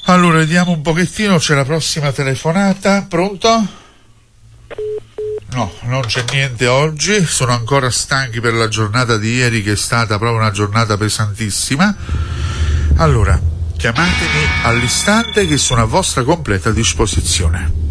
Allora, vediamo un pochettino, c'è la prossima telefonata. Pronto? No, non c'è niente oggi, sono ancora stanchi per la giornata di ieri, che è stata proprio una giornata pesantissima. Allora, chiamatemi all'istante, che sono a vostra completa disposizione.